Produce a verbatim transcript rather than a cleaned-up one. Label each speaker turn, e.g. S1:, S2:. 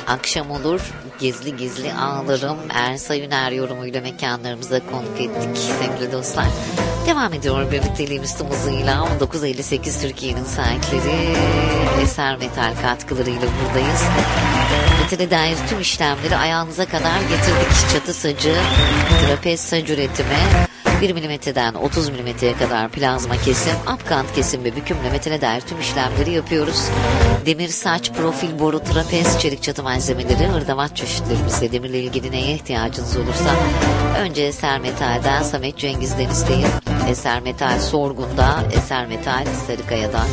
S1: Akşam olur gizli gizli ağlarım. Ersa Yüner yorumuyla mekanlarımıza konuk ettik sevgili dostlar. Devam ediyor birlikteliğimiz tüm hızıyla. on dokuz elli sekiz Türkiye'nin saatleri, Eser Metal katkılarıyla buradayız. Metale dair tüm işlemleri ayağınıza kadar getirdik. Çatı sacı, trapez sac üretimi, bir milimetreden otuz milimetreye kadar plazma kesim, apkant kesim ve bükümle metale dair tüm işlemleri yapıyoruz. Demir saç, profil boru, trapez, çelik çatı malzemeleri, hırdavat çeşitlerimizle demirle ilgili neye ihtiyacınız olursa önce Eser Metal'den Samet Cengiz'den isteyin. Eser Metal Sorgun'da, Eser Metal Sarıkaya'da